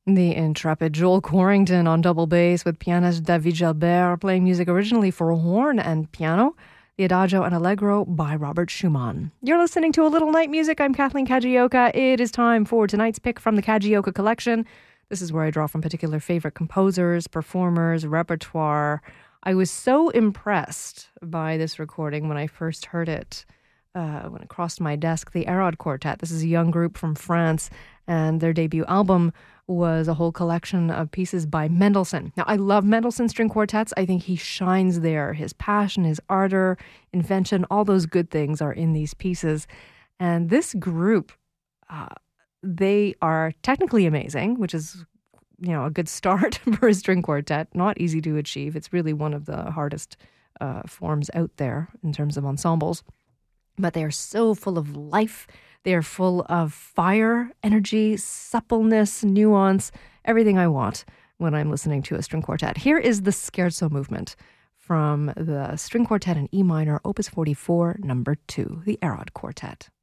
The intrepid Joel Corrington on double bass with pianist David Jalbert playing music originally for horn and piano, the Adagio and Allegro by Robert Schumann. You're listening to A Little Night Music. I'm Kathleen Kajioka. It is time for tonight's pick from the Kajioka collection. This is where I draw from particular favorite composers, performers, repertoire. I was so impressed by this recording when I first heard it. When it crossed my desk, the Arad Quartet. This is a young group from France, and their debut album was a whole collection of pieces by Mendelssohn. Now, I love Mendelssohn string quartets. I think he shines there. His passion, his ardor, invention, all those good things are in these pieces. And this group, they are technically amazing, which is, a good start for a string quartet. Not easy to achieve. It's really one of the hardest forms out there in terms of ensembles. But they are so full of life. They are full of fire, energy, suppleness, nuance, everything I want when I'm listening to a string quartet. Here is the Scherzo movement from the string quartet in E minor, opus 44, number 2, the Arad Quartet.